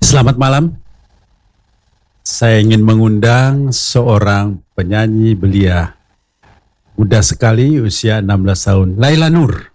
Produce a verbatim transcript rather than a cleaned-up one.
Selamat malam. Saya ingin mengundang seorang penyanyi belia. Muda sekali, usia enam belas tahun. Laila Nur.